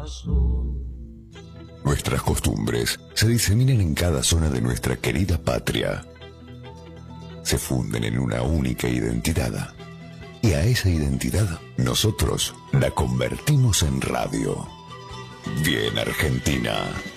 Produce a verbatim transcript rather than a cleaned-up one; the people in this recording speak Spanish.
Nuestras costumbres se diseminan en cada zona de nuestra querida patria. Se funden en una única identidad. Y a esa identidad nosotros la convertimos en radio. Bien Argentina.